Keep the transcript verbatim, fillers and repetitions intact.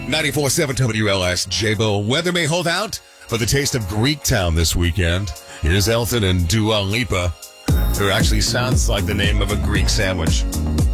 ninety-four point seven W L S, J-Bo. Weather may hold out for the taste of Greektown this weekend. Here's Elton and Dua Lipa, who actually sounds like the name of a Greek sandwich.